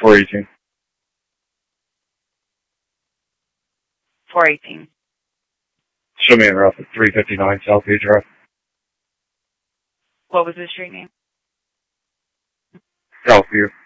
418. 418. Show me address at 359 Southview Drive. What was the street name? Southview.